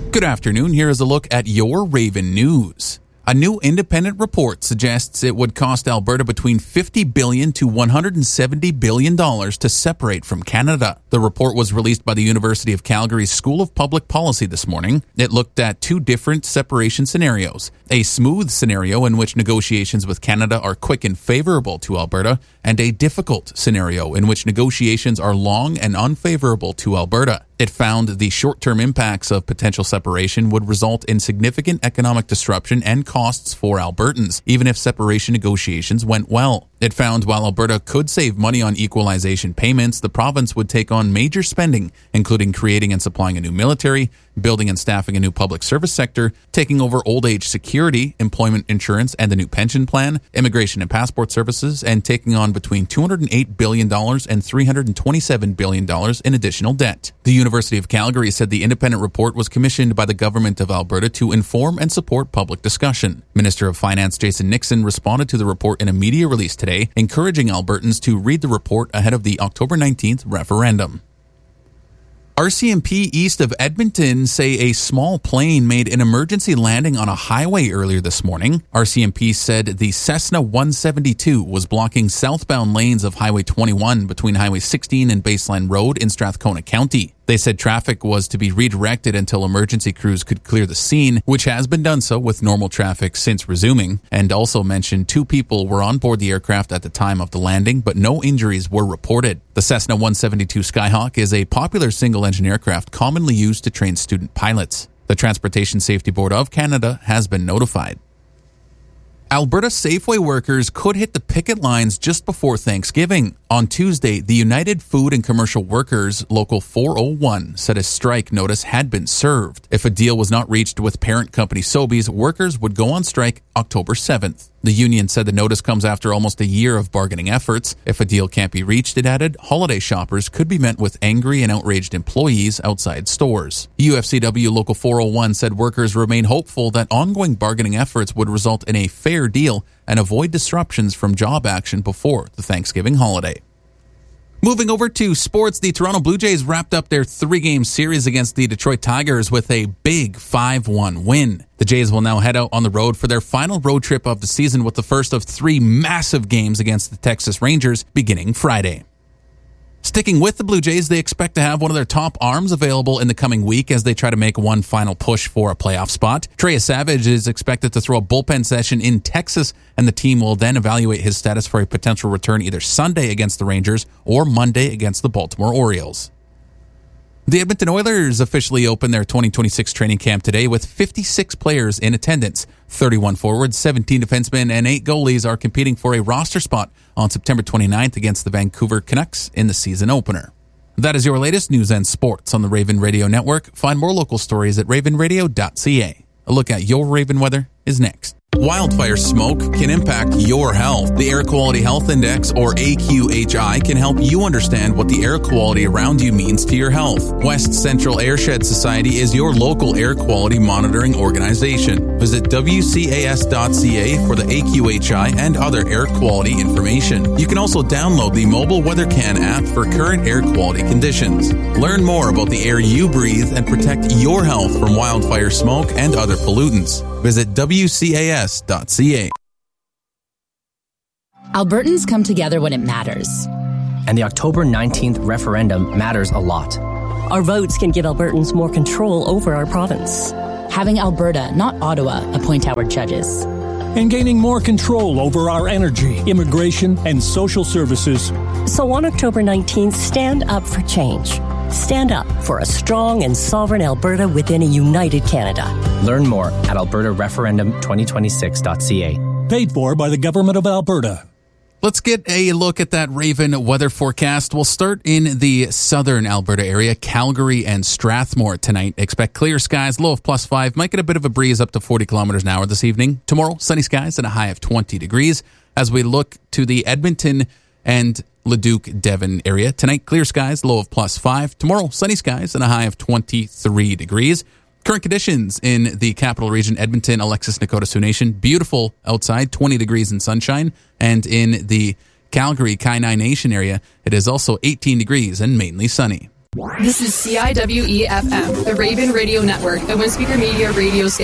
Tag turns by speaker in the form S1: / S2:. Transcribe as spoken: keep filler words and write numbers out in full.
S1: Good afternoon. Here is a look at your Raven News. A new independent report suggests it would cost Alberta between fifty billion dollars to one hundred seventy billion dollars to separate from Canada. The report was released by the University of Calgary's School of Public Policy this morning. It looked at two different separation scenarios: a smooth scenario in which negotiations with Canada are quick and favorable to Alberta, and a difficult scenario in which negotiations are long and unfavorable to Alberta. It found the short-term impacts of potential separation would result in significant economic disruption and costs for Albertans, even if separation negotiations went well. It found while Alberta could save money on equalization payments, the province would take on major spending, including creating and supplying a new military, building and staffing a new public service sector, taking over old age security, employment insurance, and the new pension plan, immigration and passport services, and taking on between two hundred eight billion dollars and three hundred twenty-seven billion dollars in additional debt. The University of Calgary said the independent report was commissioned by the government of Alberta to inform and support public discussion. Minister of Finance Jason Nixon responded to the report in a media release today, encouraging Albertans to read the report ahead of the October nineteenth referendum. R C M P east of Edmonton say a small plane made an emergency landing on a highway earlier this morning. R C M P said the Cessna one seventy-two was blocking southbound lanes of Highway twenty-one between Highway sixteen and Baseline Road in Strathcona County. They said traffic was to be redirected until emergency crews could clear the scene, which has been done so with normal traffic since resuming, and also mentioned two people were on board the aircraft at the time of the landing, but no injuries were reported. The Cessna one seventy-two Skyhawk is a popular single-engine aircraft commonly used to train student pilots. The Transportation Safety Board of Canada has been notified. Alberta Safeway workers could hit the picket lines just before Thanksgiving. On Tuesday, the United Food and Commercial Workers Local four oh one said a strike notice had been served. If a deal was not reached with parent company Sobeys, workers would go on strike October seventh. The union said the notice comes after almost a year of bargaining efforts. If a deal can't be reached, it added, holiday shoppers could be met with angry and outraged employees outside stores. U F C W Local four oh one said workers remain hopeful that ongoing bargaining efforts would result in a fair deal and avoid disruptions from job action before the Thanksgiving holiday. Moving over to sports, the Toronto Blue Jays wrapped up their three-game series against the Detroit Tigers with a big five one win. The Jays will now head out on the road for their final road trip of the season with the first of three massive games against the Texas Rangers beginning Friday. Sticking with the Blue Jays, they expect to have one of their top arms available in the coming week as they try to make one final push for a playoff spot. Trey Savage is expected to throw a bullpen session in Texas, and the team will then evaluate his status for a potential return either Sunday against the Rangers or Monday against the Baltimore Orioles. The Edmonton Oilers officially opened their twenty twenty-six training camp today with fifty-six players in attendance. thirty-one forwards, seventeen defensemen, and eight goalies are competing for a roster spot on September twenty-ninth against the Vancouver Canucks in the season opener. That is your latest news and sports on the Raven Radio Network. Find more local stories at raven radio dot c a. A look at your Raven weather is next. Wildfire smoke can impact your health. The Air Quality Health Index, or A Q H I, can help you understand what the air quality around you means to your health. West Central Airshed Society is your local air quality monitoring organization. Visit w c a s dot c a for the A Q H I and other air quality information. You can also download the mobile WeatherCan app for current air quality conditions. Learn more about the air you breathe and protect your health from wildfire smoke and other pollutants. Visit w c a s dot c a.
S2: Albertans come together when it matters.
S3: And the October nineteenth referendum matters a lot.
S4: Our votes can give Albertans more control over our province.
S2: Having Alberta, not Ottawa, appoint our judges.
S5: And gaining more control over our energy, immigration, and social services.
S4: So on October nineteenth, stand up for change. Stand up for a strong and sovereign Alberta within a united Canada.
S3: Learn more at alberta referendum twenty twenty-six dot c a.
S5: Paid for by the Government of Alberta.
S1: Let's get a look at that Raven weather forecast. We'll start in the southern Alberta area, Calgary and Strathmore tonight. Expect clear skies, low of plus five. Might get a bit of a breeze up to forty kilometers an hour this evening. Tomorrow, sunny skies and a high of twenty degrees. As we look to the Edmonton and Leduc, Devon area. Tonight, clear skies, low of plus five. Tomorrow, sunny skies and a high of twenty-three degrees. Current conditions in the capital region, Edmonton, Alexis, Nakota, Sioux Nation. Beautiful outside, twenty degrees and sunshine. And in the Calgary, Kainai Nation area, it is also eighteen degrees and mainly sunny.
S6: This is C I W E F M, the Raven Radio Network, the Windspeaker Media radio station.